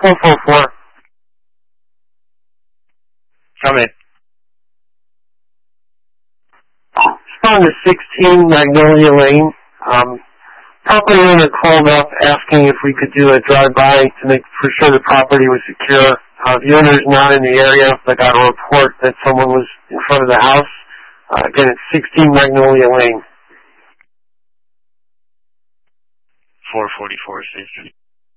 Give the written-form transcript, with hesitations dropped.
444. Come in. It's on the 16 Magnolia Lane. Property owner called up asking if we could do a drive-by to make for sure the property was secure. The owner's not in the area, but got a report that someone was in front of the house. Again, it's 16 Magnolia Lane. 444 Station.